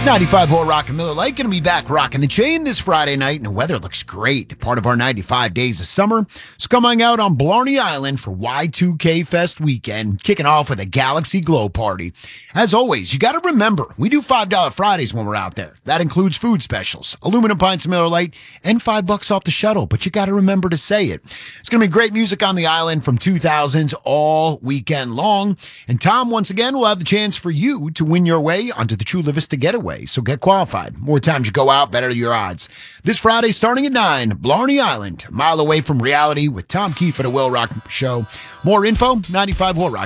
95 Hot Rock and Miller Lite going to be back rocking the chain this Friday night, and the weather looks great. Part of our 95 days of summer. So come hang out on Blarney Island for Y2K Fest weekend, kicking off with a Galaxy Glow Party. As always, you got to remember, we do $5 Fridays when we're out there. That includes food specials, aluminum pints of Miller Lite, and $5 off the shuttle, but you got to remember to say it. It's going to be great music on the island from 2000s all weekend long, and Tom, once again, will have the chance for you to win your way onto the Chula Vista Getaway. So get qualified. More times you go out, better your odds. This Friday, starting at 9, Blarney Island, a mile away from reality with Tom Keefe at the Will Rock Show. More info, 95 Will Rock.